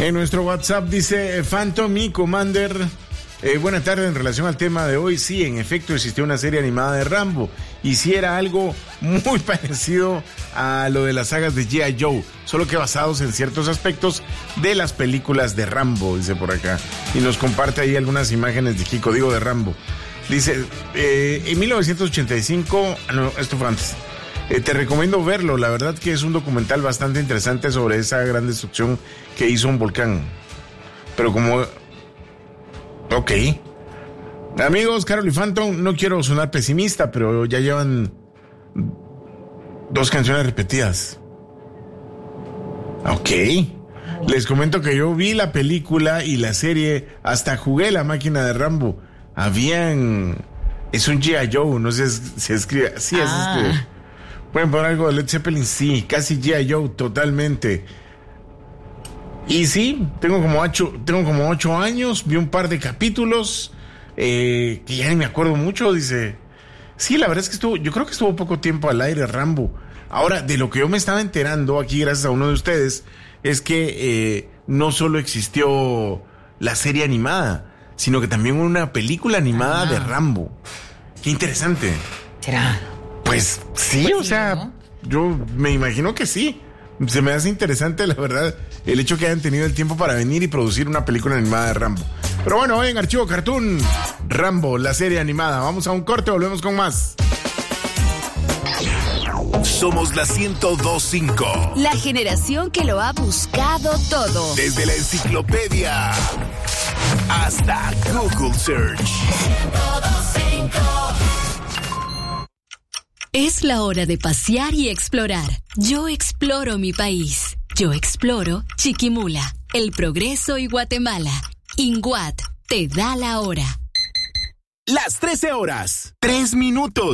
En nuestro WhatsApp dice Phantom y Commander. Buenas tardes, en relación al tema de hoy, sí, en efecto existió una serie animada de Rambo y sí era algo muy parecido a lo de las sagas de G.I. Joe, solo que basados en ciertos aspectos de las películas de Rambo, dice por acá, y nos comparte ahí algunas imágenes de Kiko, digo de Rambo. Dice, en 1985, no, esto fue antes, te recomiendo verlo, la verdad que es un documental bastante interesante sobre esa gran destrucción que hizo un volcán, pero como... Ok. Amigos, Carol y Phantom, no quiero sonar pesimista, pero ya llevan 2 canciones repetidas. Ok. Les comento que yo vi la película y la serie, hasta jugué la máquina de Rambo. Es un G.I. Joe, no sé si se escribe. Sí, es Pueden poner algo de Led Zeppelin, sí, casi G.I. Joe, totalmente. Y sí, tengo como 8 años, vi un par de capítulos, que ya ni me acuerdo mucho, dice. Sí, la verdad es que yo creo que estuvo poco tiempo al aire Rambo. Ahora, de lo que yo me estaba enterando aquí, gracias a uno de ustedes, es que no solo existió la serie animada, sino que también una película animada de Rambo. Qué interesante. ¿Será? Pues sí, o sea, ¿no? Yo me imagino que sí. Se me hace interesante, la verdad, el hecho que hayan tenido el tiempo para venir y producir una película animada de Rambo. Pero bueno, hoy en Archivo Cartoon, Rambo, la serie animada. Vamos a un corte, volvemos con más. Somos la 102.5. La generación que lo ha buscado todo. Desde la enciclopedia hasta Google Search. 102.5. Es la hora de pasear y explorar. Yo exploro mi país. Yo exploro Chiquimula, El Progreso y Guatemala. INGUAT te da la hora. Las 13 horas, 3 minutos.